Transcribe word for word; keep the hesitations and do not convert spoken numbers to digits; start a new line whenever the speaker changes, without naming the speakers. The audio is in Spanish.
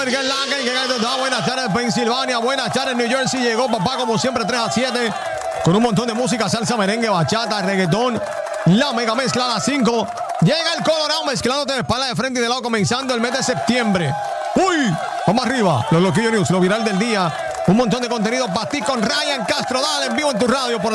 ver qué es la que llega. Buenas tardes, Pensilvania. Buenas tardes, New Jersey. Llegó papá, como siempre, tres a siete. Con un montón de música, salsa, merengue, bachata, reggaetón. La mega mezcla a las cinco. Llega el Colorado mezclándote de espalda, de frente y de lado, comenzando el mes de septiembre. ¡Uy! Vamos arriba. Los Loquillos News, lo viral del día. Un montón de contenido para ti con Ryan Castro. Dale en vivo en tu radio por